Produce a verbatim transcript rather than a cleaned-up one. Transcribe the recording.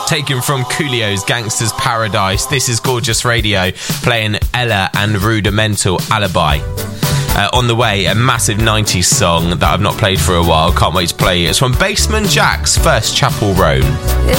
taken from Coolio's Gangster's Paradise. This is Gorgeous Radio, playing Ella and Rudimental Alibi. Uh, on the way, a massive nineties song that I've not played for a while. Can't wait to play it. It's from Bassman Jack's First Chapel Roan.